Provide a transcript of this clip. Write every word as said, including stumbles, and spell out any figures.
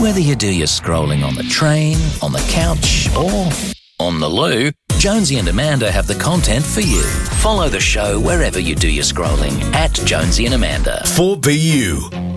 Whether you do your scrolling on the train, on the couch, or on the loo, Jonesy and Amanda have the content for you. Follow the show wherever you do your scrolling at Jonesy and Amanda. four B U